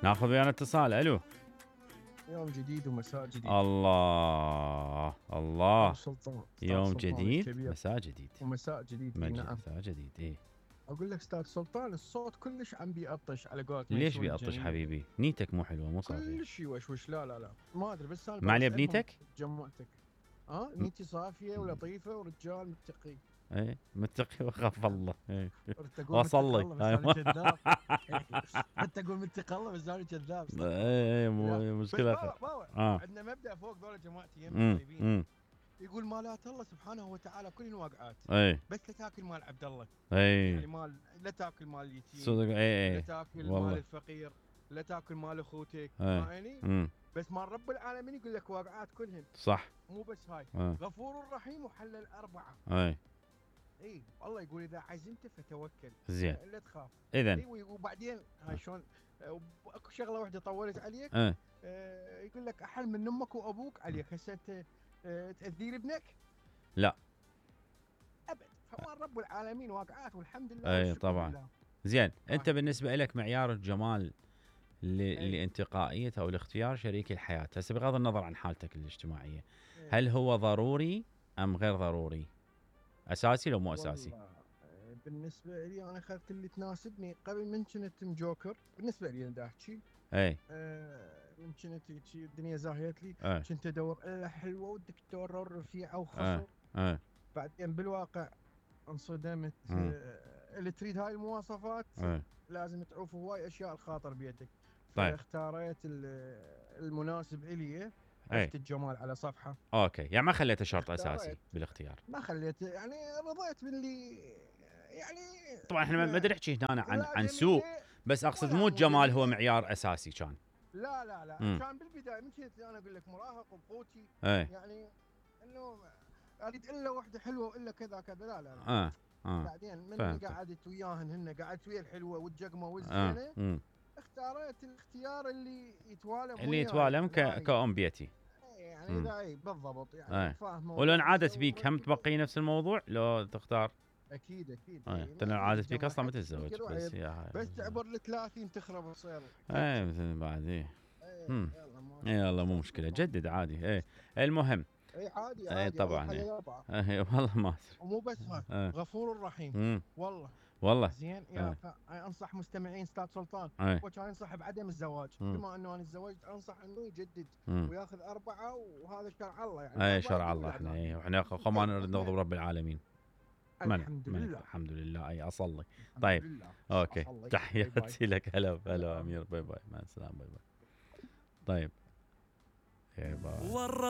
ناخذ ويانا اتصال. الو. يوم جديد ومساء جديد. الله الله. سلطان. يوم جديد مساء جديد. ومساء جديد. نعم. مساء جديد. ايه اقول لك استاذ سلطان، الصوت كلش عم بيعطش على قولتك. ليش بيعطش حبيبي؟ نيتك مو حلوه، مو صافيه. كلش يوشوش. لا ما ادري، بس انا ما عليه بنيتك؟ جمعتك. نيتي صافيه ولطيفه ورجال متقي. ايه متقي وخاف الله. ايه وصل لي. بس انا كذاب. انت تقول متقي الله بس انا كذاب. ايه مو مشكله. عندنا مبدا فوق ذول جماعتي طيبين، يقول مالات الله سبحانه وتعالى كلهن واقعات. بس لا تاكل مال عبد الله. يعني مال، لا تاكل مال اليتيم صدق. لا تاكل مال الفقير، لا تاكل مال اخوتك. فاهمني؟ بس مال رب العالمين يقول لك واقعات كلهن. صح. مو بس هاي. غفور رحيم وحلل اربعه. اي الله يقول اذا عزمت فتوكل. زين. لا تخاف. اذا وبعدين هاي شلون، اكو شغله واحده طولت عليك. يقول لك احل من امك وابوك عليك. هسه انت تأذي ابنك؟ لا ابد. فما رب العالمين واقعات والحمد لله. اي طبعا لله. زين. انت بالنسبه لك معيار الجمال لانتقائيه او لاختيار شريك الحياه، هسه بغض النظر عن حالتك الاجتماعيه، هل هو ضروري ام غير ضروري؟ اساسي لو مو اساسي؟ بالنسبه لي انا اخذت اللي تناسبني. قبل من كنت مجوكر بالنسبه لي انا احكي. من كنت الدنيا زاهيت لي. كنت ادور حلوه والدكتور والرفيعه وخصر. بعدين بالواقع انصدمت. اللي تريد هاي المواصفات لازم تعوف هواي اشياء الخاطر بيدك. فاختاريت المناسب الي. عرفت الجمال على صفحه. اوكي، يعني ما خليته شرط اساسي بالاختيار. ما خليت، يعني رضيت باللي يعني. طبعا احنا ما ادري احكي هنا عن سوء، بس اقصد مو الجمال هو معيار اساسي كان. لا كان بالبدايه من كنت انا اقول لك مراهق وبقوتي. يعني انه اريد الا وحده حلوه والا كذا كذا. لا بعدين من قعدت وياهن، هن قعدت ويا الحلوه والجقمه والزينه. اختاريت الاختيار اللي يتوالم كأم بيتي. يعني لا بالضبط يعني. فاهمه. ولو انعادت بيك هم تبقي نفس الموضوع لو تختار؟ اكيد انت لو عادت بيك اصلا ما تتزوج. بس تعبر ل 30 تخرب الصير. مثل بعد. يلا مو مشكله، جدد عادي. المهم عادي طبعا. والله ما ادري. ومو بس هاي. غفور رحيم. والله زين. انصح مستمعين استاذ سلطان، وكان ينصح بعدم الزواج. بما انه انا تزوجت انصح انه يجدد وياخذ 4، وهذا شرع الله يعني. شرع الله. احنا ما نريد نغضب رب العالمين. الحمد لله. الحمد لله. اي اصلي. طيب اوكي، تحياتي لك. هلا امير. باي باي، مع السلامه. باي باي. طيب باي.